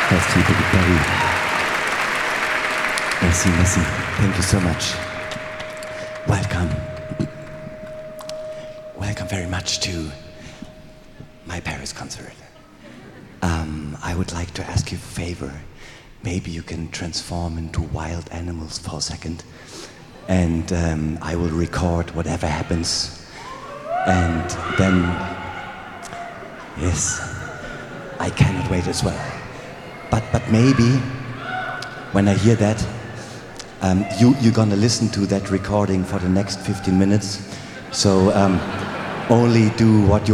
Merci beaucoup, Paris. Merci, merci. Thank you so much. Welcome. Welcome very much to my Paris concert. I would like to ask you a favor. Maybe you can transform into wild animals for a second. And I will record whatever happens. And then, yes, I cannot wait as well. But maybe, when I hear that, you're gonna listen to that recording for the next 15 minutes. So only do what you